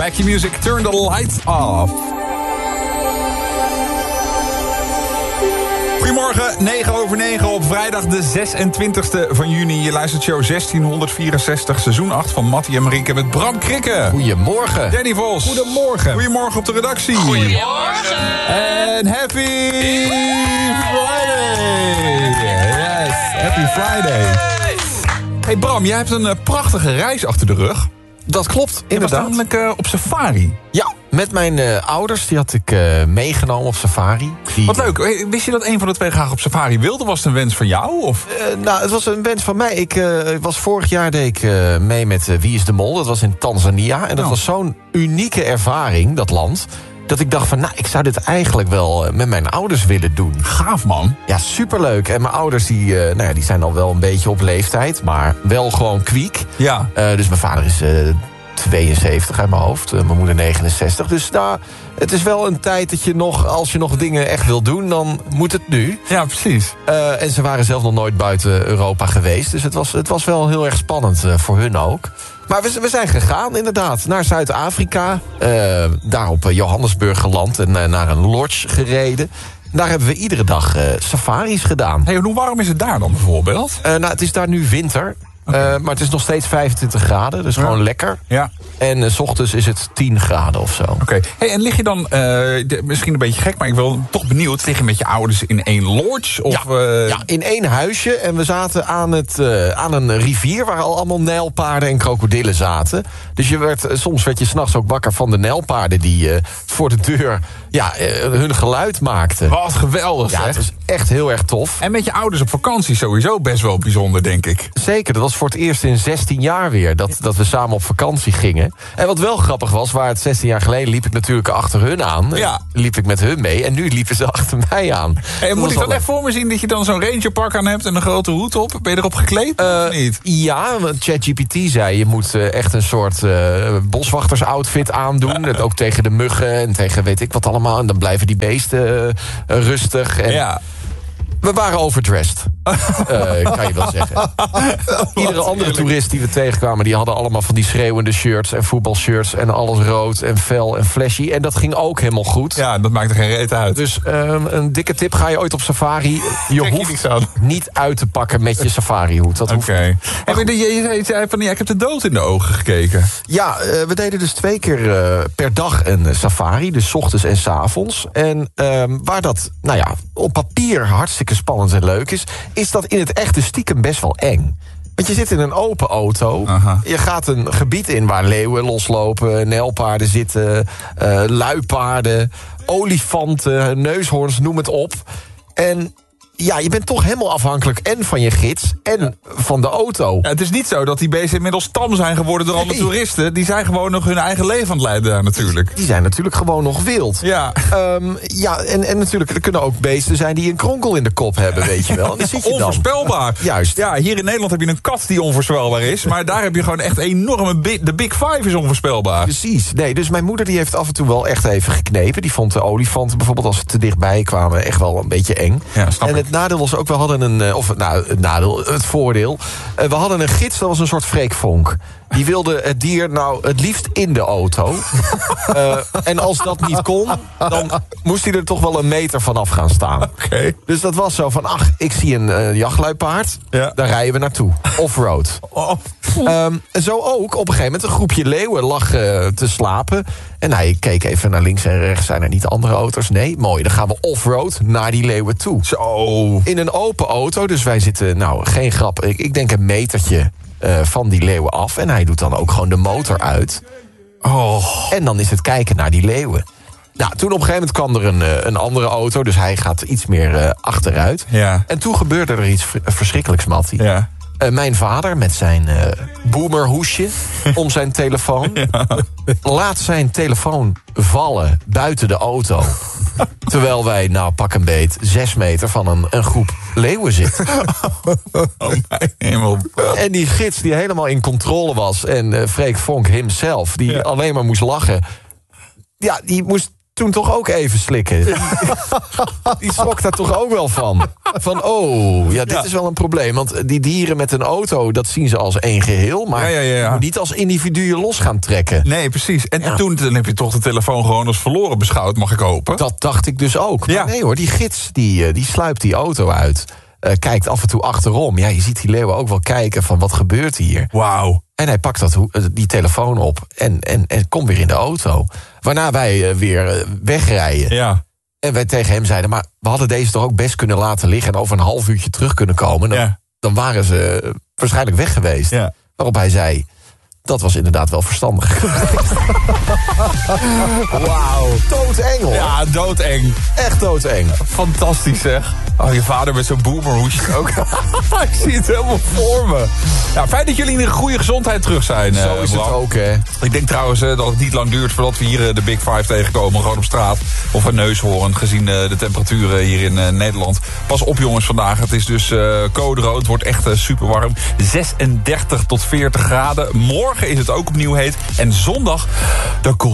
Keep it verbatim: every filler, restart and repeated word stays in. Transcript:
Back your music, turn the lights off. Goedemorgen, negen over negen op vrijdag de zesentwintigste van juni. Je luistert show zestienhonderdvierenzestig, seizoen acht van Mattie en Marieke met Bram Krikke. Goedemorgen. Danny Vos. Goedemorgen. Goedemorgen op de redactie. Goedemorgen. En happy Friday. Yes, happy Friday. Hey Bram, jij hebt een uh, prachtige reis achter de rug. Dat klopt, Je was inderdaad. namelijk uh, op safari. Ja, met mijn uh, ouders, die had ik uh, meegenomen op safari. Die, Wat leuk. Wist je dat een van de twee graag op safari wilde? Was het een wens van jou? Of? Uh, nou, het was een wens van mij. Ik uh, was vorig jaar deed ik uh, mee met uh, Wie is de Mol. Dat was in Tanzania. En dat Oh. was zo'n unieke ervaring, dat land, dat ik dacht van, nou, ik zou dit eigenlijk wel uh, met mijn ouders willen doen. Gaaf, man. Ja, superleuk. En mijn ouders, die, uh, nou ja, die zijn al wel een beetje op leeftijd, maar wel gewoon kwiek. Ja. Uh, dus mijn vader is uh, tweeënzeventig uit mijn hoofd. Uh, mijn moeder negenenzestig. Dus nou, het is wel een tijd dat je nog, als je nog dingen echt wil doen, dan moet het nu. Ja, precies. Uh, en ze waren zelf nog nooit buiten Europa geweest. Dus het was, het was wel heel erg spannend uh, voor hun ook. Maar we, we zijn gegaan inderdaad naar Zuid-Afrika. Uh, daar op uh, Johannesburg geland en uh, naar een lodge gereden. Daar hebben we iedere dag uh, safaris gedaan. Hey, hoe warm is het daar dan bijvoorbeeld? Uh, nou, het is daar nu winter. Okay. Uh, maar het is nog steeds vijfentwintig graden, dus Ja. gewoon lekker. Ja. En uh, 's ochtends is het tien graden of zo. Oké. Okay. Hey, en lig je dan, uh, de, misschien een beetje gek, maar ik ben toch benieuwd. Lig je met je ouders in één lodge? Of, Ja, uh... ja, in één huisje. En we zaten aan, het, uh, aan een rivier waar al allemaal nijlpaarden en krokodillen zaten. Dus je werd, soms werd je 's nachts ook wakker van de nijlpaarden die uh, voor de deur ja, uh, hun geluid maakten. Wat geweldig, Ja, zeg. het was echt heel erg tof. En met je ouders op vakantie sowieso best wel bijzonder, denk ik. Zeker, dat was voor het eerst in zestien jaar weer dat, dat we samen op vakantie gingen. En wat wel grappig was, waar het zestien jaar geleden liep ik natuurlijk achter hun aan. Ja. Liep ik met hun mee en nu liepen ze achter mij aan. Hey, Dat moet was ik dan wel echt voor me zien dat je dan zo'n rangerpak aan hebt en een grote hoed op? Ben je erop gekleed Uh, of niet? Ja, want ChatGPT zei je moet uh, echt een soort uh, boswachtersoutfit aandoen. Het ook tegen de muggen en tegen weet ik wat allemaal. En dan blijven die beesten uh, rustig. En Ja. we waren overdressed, uh, kan je wel zeggen. Iedere andere toerist die we tegenkwamen, die hadden allemaal van die schreeuwende shirts en voetbalshirts en alles rood en fel en flashy. En dat ging ook helemaal goed. Ja, dat maakt er geen reet uit. Dus um, een dikke tip, ga je ooit op safari, je Trek je hoeft niks aan. niet uit te pakken met je safarihoed. Dat Oké. hoeft Okay. Hey, je, je, je zei van, ja, ik heb de dood in de ogen gekeken. Ja, uh, we deden dus twee keer uh, per dag een uh, safari. Dus 's ochtends en 's avonds. En um, waar dat, nou ja, op papier hartstikke spannend en leuk is, is dat in het echte stiekem best wel eng. Want je zit in een open auto. Aha. Je gaat een gebied in waar leeuwen loslopen, nijlpaarden zitten, uh, luipaarden, olifanten, neushoorns, noem het op. En ja, je bent toch helemaal afhankelijk en van je gids en ja. van de auto. Ja, het is niet zo dat die beesten inmiddels tam zijn geworden door alle Nee. toeristen. Die zijn gewoon nog hun eigen leven aan het leiden daar natuurlijk. Die zijn natuurlijk gewoon nog wild. Ja. Um, ja, en, en natuurlijk, er kunnen ook beesten zijn die een kronkel in de kop hebben, weet je wel. En dan zit je dan. Onvoorspelbaar. Juist. Ja, hier in Nederland heb je een kat die onvoorspelbaar is. Maar daar heb je gewoon echt enorme... Bi- de Big Five is onvoorspelbaar. Precies. Nee, dus mijn moeder die heeft af en toe wel echt even geknepen. Die vond de olifanten bijvoorbeeld, als ze te dichtbij kwamen, echt wel een beetje eng. Ja, snap en ik. het nadeel was ook, we hadden een... Of nou, het nadeel, het voordeel. We hadden een gids, dat was een soort freekvonk. Die wilde het dier nou het liefst in de auto. uh, en als dat niet kon, dan moest hij er toch wel een meter vanaf gaan staan. Oké. Dus dat was zo van, ach, ik zie een uh, jachtluipaard. Ja. Daar rijden we naartoe. Offroad. Oh. Um, en zo ook, op een gegeven moment, een groepje leeuwen lag uh, te slapen. En hij keek even naar links en rechts. Zijn er niet andere auto's? Nee, mooi. Dan gaan we offroad naar die leeuwen toe. Zo. In een open auto, dus wij zitten, nou, geen grap, ik, ik denk een metertje uh, van die leeuwen af. En hij doet dan ook gewoon de motor uit. Oh. En dan is het kijken naar die leeuwen. Nou, toen op een gegeven moment kwam er een, uh, een andere auto, dus hij gaat iets meer uh, achteruit. Ja. En toen gebeurde er iets verschrikkelijks, Mattie. Ja. Uh, mijn vader met zijn uh, boomerhoesje om zijn telefoon. Ja. Laat zijn telefoon vallen buiten de auto. Terwijl wij, nou pak een beet, zes meter van een, een groep leeuwen zitten. Oh mijn hemel. En die gids die helemaal in controle was. En uh, Freek Vonk himself, die ja. alleen maar moest lachen. Ja, die moest toen toch ook even slikken. Die, die schrok daar toch ook wel van. Van, oh, ja, dit Ja. is wel een probleem. Want die dieren met een auto, dat zien ze als één geheel. Maar Ja, ja, ja, ja. je moet niet als individuen los gaan trekken. Nee, precies. En Ja. toen dan heb je toch de telefoon gewoon als verloren beschouwd, mag ik hopen? Dat dacht ik dus ook. Maar Ja. nee hoor, die gids die, eh, die sluipt die auto uit. Uh, kijkt af en toe achterom. Ja, je ziet die leeuwen ook wel kijken van wat gebeurt hier. Wauw. En hij pakt dat, ho- uh, die telefoon op en, en, en komt weer in de auto. Waarna wij uh, weer uh, wegrijden. Ja. En wij tegen hem zeiden, maar we hadden deze toch ook best kunnen laten liggen... en over een half uurtje terug kunnen komen. Dan, Ja. dan waren ze uh, waarschijnlijk weg geweest. Ja. Waarop hij zei, dat was inderdaad wel verstandig. Wauw, doodeng hoor. Ja, doodeng. Echt doodeng. Fantastisch, zeg. Oh, je vader met zo'n boomerhoesje ook. Ik zie het helemaal voor me. Ja, fijn dat jullie in een goede gezondheid terug zijn. Zo eh, is Bram. het ook, hè. Ik denk trouwens eh, dat het niet lang duurt voordat we hier eh, de Big Five tegenkomen. Gewoon op straat of een neushoorn, gezien eh, de temperaturen hier in eh, Nederland. Pas op jongens vandaag. Het is dus eh, code rood. Het wordt echt uh, super warm. zesendertig tot veertig graden. Morgen is het ook opnieuw heet. En zondag, dan komt